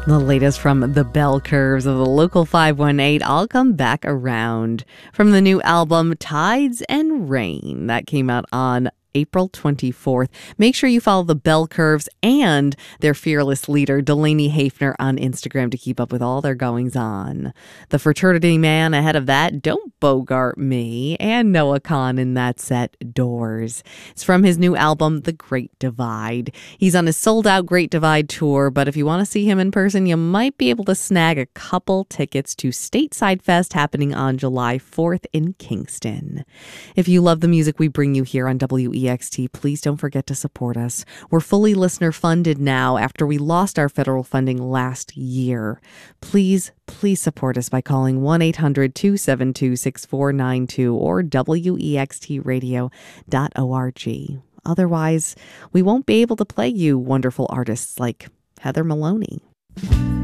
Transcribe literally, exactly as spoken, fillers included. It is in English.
The latest from the bell curves of the Local five one eight all come back around from the new album Tides and Rain that came out on April twenty-fourth. Make sure you follow the Bell Curves and their fearless leader, Delaney Hafner, on Instagram to keep up with all their goings on. The Fraternity Man ahead of that, Don't Bogart Me, and Noah Kahan in that set, Doors. It's from his new album, The Great Divide. He's on his sold-out Great Divide tour, but if you want to see him in person, you might be able to snag a couple tickets to Stateside Fest happening on July fourth in Kingston. If you love the music we bring you here on W E X T, please don't forget to support us. We're fully listener funded now after we lost our federal funding last year. Please, please support us by calling one eight hundred two seven two six four nine two or W E X T radio dot org. Otherwise, we won't be able to play you wonderful artists like Heather Maloney.